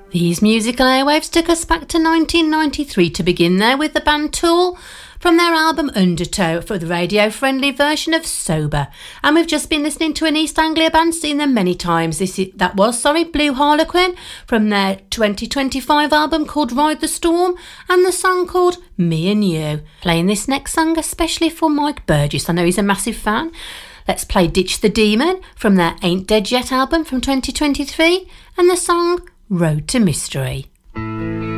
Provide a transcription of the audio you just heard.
These musical airwaves took us back to 1993 to begin there with the band Tool from their album Undertow for the radio-friendly version of Sober. And we've just been listening to an East Anglia band, seen them many times. That was Blue Harlequin from their 2025 album called Ride the Storm, and the song called Me and You. Playing this next song especially for Mike Burgess. I know he's a massive fan. Let's play Ditch the Demon from their Ain't Dead Yet album from 2023 and the song Road to Mystery.